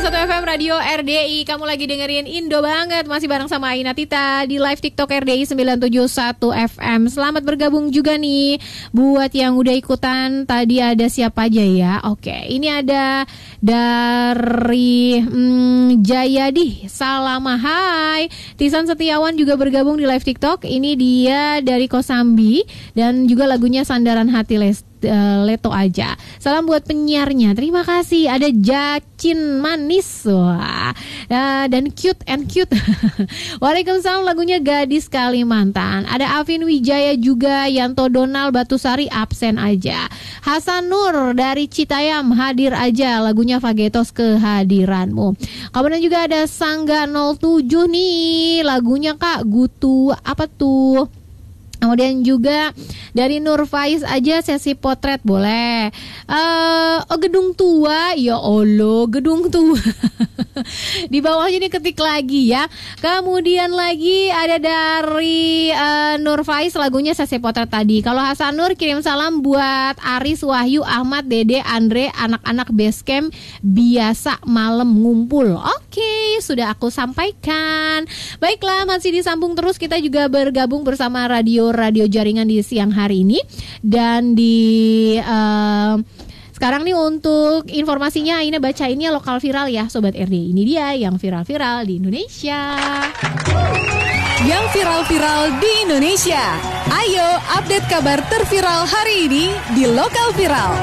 101,1 FM Radio RDI. Kamu lagi dengerin Indo banget. Masih bareng sama Aina Tita di live TikTok RDI 971 FM. Selamat bergabung juga nih buat yang udah ikutan. Tadi ada siapa aja ya? Oke, ini ada dari Jayadi Salama. Hai. Tisan Setiawan juga bergabung di live TikTok. Ini dia dari Kosambi dan juga lagunya Sandaran Hati Leto aja. Salam buat penyiarnya. Terima kasih. Ada Jacin Manis. Wah. Dan cute and cute. Waalaikumsalam, lagunya Gadis Kalimantan. Ada Afin Wijaya juga. Yanto Donal Batusari absen aja. Hasan Nur dari Citayam hadir aja. Lagunya Fagetos Kehadiranmu. Kemudian juga ada Sangga 07 nih. Lagunya Kak Gutu apa tuh? Kemudian juga dari Nur Faiz aja sesi potret boleh. Gedung tua, ya Allah, gedung tua. Di bawahnya diketik lagi ya. Kemudian lagi ada dari Nur Faiz lagunya sesi potret tadi. Kalau Hasan Nur kirim salam buat Aris, Wahyu, Ahmad, Dede, Andre, anak-anak Basecamp biasa malam ngumpul. Oke, sudah aku sampaikan. Baiklah, masih disambung terus, kita juga bergabung bersama radio jaringan di siang hari ini. Dan di sekarang nih untuk informasinya Aina bacainnya lokal viral ya Sobat RD. Ini dia yang viral-viral di Indonesia. Yang viral-viral di Indonesia. Ayo update kabar terviral hari ini di lokal viral.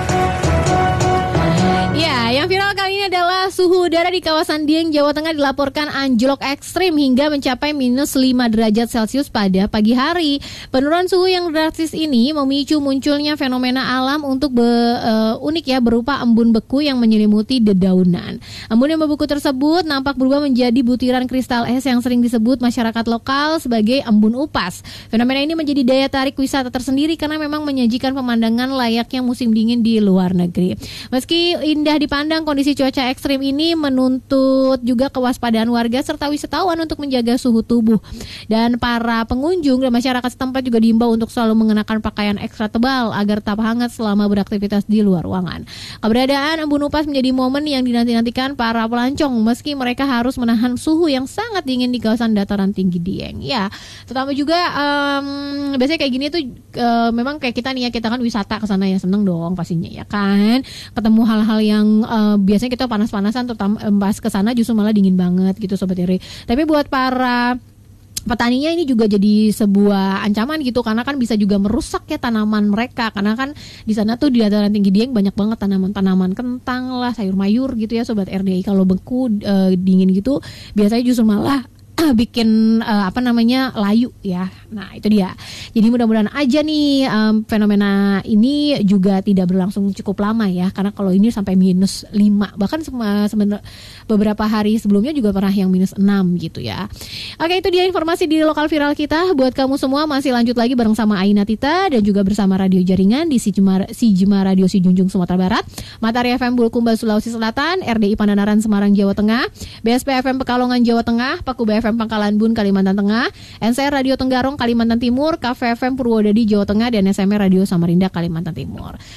Ya, yang viral kali ini adalah suhu udara di kawasan Dieng, Jawa Tengah dilaporkan anjlok ekstrim hingga mencapai minus 5 derajat Celcius pada pagi hari. Penurunan suhu yang drastis ini memicu munculnya fenomena alam untuk unik ya, berupa embun beku yang menyelimuti dedaunan. Embun yang membeku tersebut nampak berubah menjadi butiran kristal es yang sering disebut masyarakat lokal sebagai embun upas. Fenomena ini menjadi daya tarik wisata tersendiri karena memang menyajikan pemandangan layaknya musim dingin di luar negeri. Meski indah dipandang, kondisi cuaca ekstrim ini menuntut juga kewaspadaan warga serta wisatawan untuk menjaga suhu tubuh. Dan para pengunjung dan masyarakat setempat juga diimbau untuk selalu mengenakan pakaian ekstra tebal agar tetap hangat selama beraktivitas di luar ruangan. Keberadaan embun upas menjadi momen yang dinanti-nantikan para pelancong meski mereka harus menahan suhu yang sangat dingin di kawasan dataran tinggi Dieng. Ya, terutama juga biasanya kayak gini tuh memang kayak kita nih ya, kita kan wisata ke sana ya, seneng dong pastinya ya kan. Ketemu hal-hal yang biasanya kita panas-panasan, terutama pas ke sana justru malah dingin banget gitu Sobat Iri. Tapi buat para petaninya ini juga jadi sebuah ancaman gitu, karena kan bisa juga merusak ya tanaman mereka, karena kan di sana tuh di dataran tinggi Dieng banyak banget tanaman-tanaman kentang lah, sayur mayur gitu ya Sobat RDI. Kalau beku dingin gitu biasanya justru malah bikin layu ya. Nah itu dia. Jadi mudah-mudahan aja nih fenomena ini juga tidak berlangsung cukup lama ya, karena kalau ini sampai minus 5, bahkan sebenarnya beberapa hari sebelumnya juga pernah yang minus 6 gitu ya. Oke, itu dia informasi di lokal viral kita. Buat kamu semua masih lanjut lagi bareng sama Aina Tita dan juga bersama radio jaringan di Sijima Radio Sijunjung Sumatera Barat, Matahari FM Bulukumba Sulawesi Selatan, RDI Pandanaran Semarang Jawa Tengah, BSP FM Pekalongan Jawa Tengah, Pakuba FM Pangkalan Bun Kalimantan Tengah, NCR Radio Tenggarong Kalimantan Timur, KF FM Purwodadi Jawa Tengah, dan SMR Radio Samarinda Kalimantan Timur.